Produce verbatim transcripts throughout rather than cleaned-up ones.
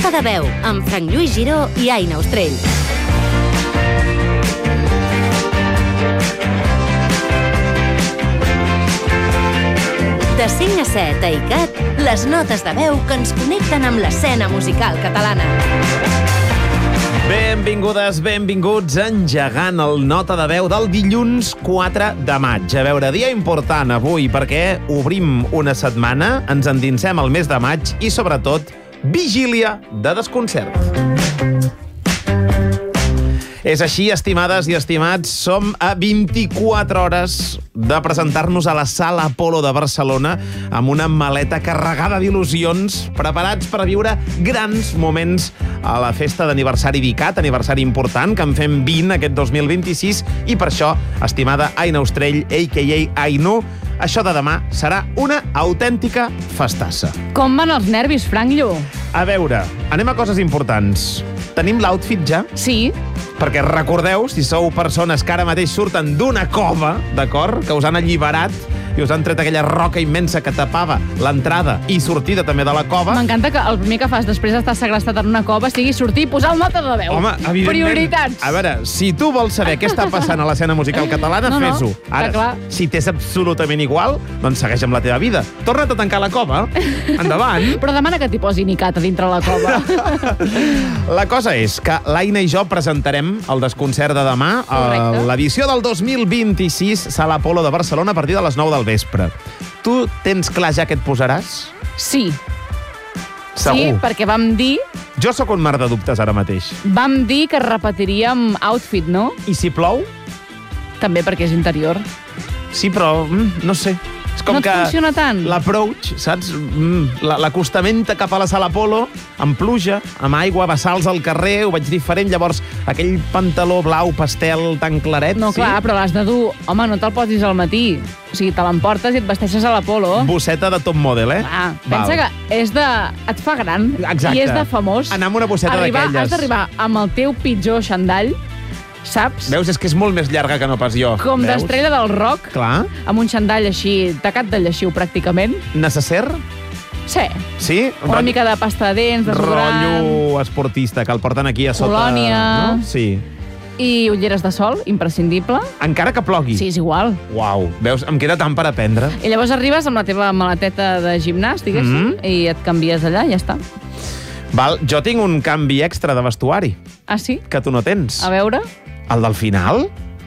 Nota de veu, amb Frank Lluís Giró i Aina Ostrell. De cinc a set a ICAT, les notes de veu que ens connecten amb l'escena musical catalana. Benvingudes, benvinguts engegant el Nota de veu del dilluns quatre de maig. A veure, dia important avui perquè obrim una setmana, ens endinsem al mes de maig i, sobretot, vigília de desconcert. És així, estimades i estimats, som a vint-i-quatre hores de presentar-nos a la Sala Apolo de Barcelona amb una maleta carregada d'il·lusions, preparats per viure grans moments a la festa d'aniversari d'ICAT, aniversari important, que en fem vint aquest dos mil vint-i-sis, i per això, estimada Aina Ostrell, a ca a. Ainu, això de demà serà una autèntica festassa. Com van els nervis, Frank Llu? A veure, anem a coses importants. Tenim l'outfit ja? Sí. Perquè recordeu, si sou persones que ara mateix surten d'una cova, d'acord?, que us han alliberat i us han tret aquella roca immensa que tapava l'entrada i sortida també de la cova. M'encanta que el primer que fas després d'estar segrestat en una cova sigui sortir i posar el Nota de veu. Home, evidentment. Prioritats. A veure, si tu vols saber què està passant a l'escena musical catalana, no, no, fes-ho. Ara, clar. si t'és absolutament igual, doncs segueix amb la teva vida. Torna't a tancar la cova. Endavant. Però demana que t'hi posin ICAT a dintre la cova. La cosa és que l'Aina i jo presentarem el desconcert de demà a l'edició del dos mil vint-i-sis Sala Apolo de Barcelona a partir de les nou del vespre. Tu tens clar ja què et posaràs? Sí. Segur. Sí, perquè vam dir... Jo sóc un mar de dubtes ara mateix. Vam dir que repetiríem outfit, no? I si plou? També perquè és interior. Sí, però mm, no sé. És com no et que funciona tant? l'approach, saps? Mm, l'acostament cap a la Sala Apolo, amb pluja, amb aigua, bassals al carrer, ho veig diferent. Llavors, aquell pantaló blau pastel tan claret... No, sí? clar, però l'has de dur... Home, no te'l posis al matí. O sigui, te l'emportes i et vesteixes a l'Apolo. Bosseta de top model, eh? Ah, pensa Val. que és de... et fa gran. Exacte. I és de famós. Anar amb una bosseta d'aquelles. Has d'arribar amb el teu pitjor xandall, saps? Veus? És que és molt més llarga que no pas jo. Com Veus? d'estrella del rock. Clar. Amb un xandall així, tacat de lleixiu, pràcticament. Necesser? Sí. Sí? Una mica de pasta de dents, desodorant. Rotllo esportista, que el porten aquí a sota. Colònia. No? Sí. I ulleres de sol, imprescindible. Encara que plogui? Sí, és igual. Uau, veus? Em queda tant per aprendre. I llavors arribes amb la teva maleteta de gimnàs, diguéssim, Mm-hmm. i et canvies allà i ja està. Val, jo tinc un canvi extra de vestuari, Ah, sí? que tu no tens. A veure... El del final?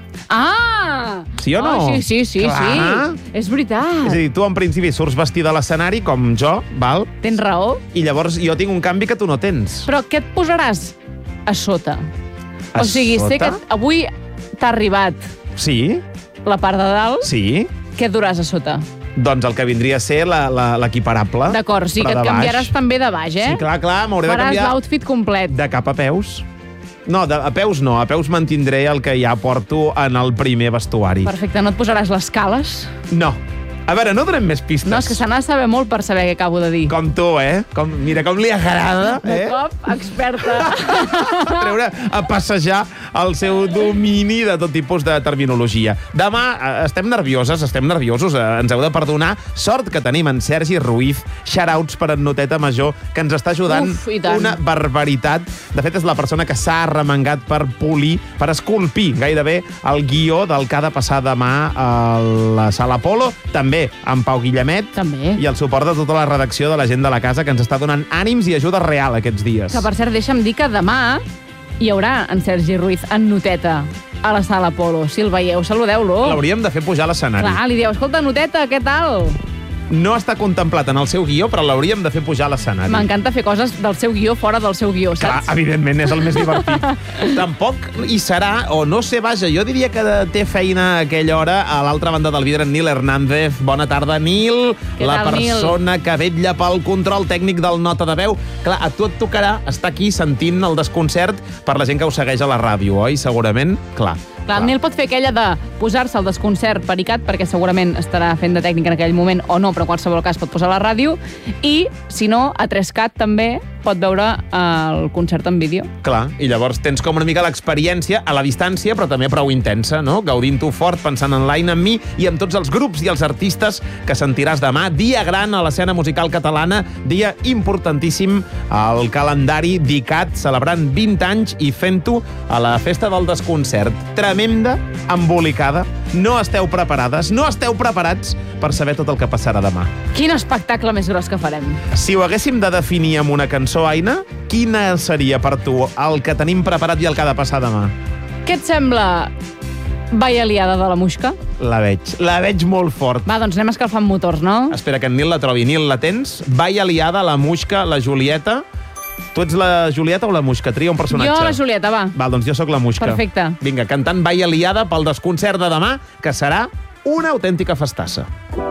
Ah! Sí o no? Oh, sí, sí, sí, Clar. sí. És veritat. És a dir, tu en principi surts vestida a l'escenari, com jo, val? Tens raó. I llavors jo tinc un canvi que tu no tens. Però què et posaràs a sota? A o sigui, sé sota? que avui t'ha arribat Sí, la part de dalt. sí. Què et duràs a sota? Doncs el que vindria a ser la- la- l'equiparable. D'acord, sí, que però et de baix. canviaràs també de baix, eh? Sí, clar, clar, m'hauré de Faràs canviar l'outfit complet. de cap a peus. No, de, a peus no, a peus mantindré el que ja porto en el primer vestuari. Perfecte, no et posaràs les cales? No. A veure, no donem més pistes. No, és que se n'ha de saber molt per saber què acabo de dir. Com tu, eh? Com, mira com li agrada, De eh? cop, experta. Treure a passejar el seu domini de tot tipus de terminologia. Demà eh, estem nervioses, estem nerviosos, eh, ens heu de perdonar. Sort que tenim en Sergi Ruiz, shoutouts per en Noteta Major, que ens està ajudant Uf, i tant. una barbaritat. De fet, és la persona que s'ha arremangat per polir, per esculpir gairebé el guió del que ha de passar demà a la Sala Apolo. També amb Pau Guillemet. També. I el suport de tota la redacció de la gent de la casa que ens està donant ànims i ajuda real aquests dies. Que, per cert, deixa'm dir que demà hi haurà en Sergi Ruiz en Noteta a la Sala Apolo. Si el veieu, saludeu-lo. L'hauríem de fer pujar a l'escenari. Clar, li dieu, escolta, Noteta, què tal? No està contemplat en el seu guió, però l'hauríem de fer pujar a l'escenari. M'encanta fer coses del seu guió fora del seu guió, Clar, saps? evidentment, és el més divertit. Tampoc hi serà, o no sé, vaja, jo diria que té feina a aquella hora a l'altra banda del vidre, Nil Hernández. Bona tarda, Nil. Què La tal, Nil? persona que vetlla pel control tècnic del Nota de Veu. Clar, a tu et tocarà estar aquí sentint el desconcert per la gent que us segueix a la ràdio, oi? Segurament, clar. Clar, el Nil pot fer aquella de posar-se al desconcert pericat, perquè segurament estarà fent de tècnica en aquell moment, o no, però en qualsevol cas pot posar la ràdio, i, si no, a tres cat també pot veure el concert en vídeo. Clar, i llavors tens com una mica l'experiència a la distància, però també prou intensa, no? Gaudint-ho fort, pensant en l'Aina, en mi i en tots els grups i els artistes que sentiràs demà. Dia gran a l'escena musical catalana, dia importantíssim al calendari d'I C A T, celebrant vint anys i fent-ho a la Festa del Desconcert. Tremenda, embolicada, no esteu preparades, no esteu preparats per saber tot el que passarà demà. Quin espectacle més gros que farem. Si ho haguéssim de definir amb una cançó, Aina, quina seria per tu el que tenim preparat i el que ha de passar demà? Què et sembla Valla liada de la Muixca? La veig, la veig molt fort. Va, doncs anem escalfant motors, no? Espera que en Nil la trobi. Nil, la tens? Valla liada, la Muixca, la Julieta. Tu ets la Julieta o la Muixca? Tria un personatge. Jo la Julieta, va. Val, doncs jo sóc la Muixca. Perfecte. Vinga, cantant Valla liada pel desconcert de demà, que serà una autèntica festassa.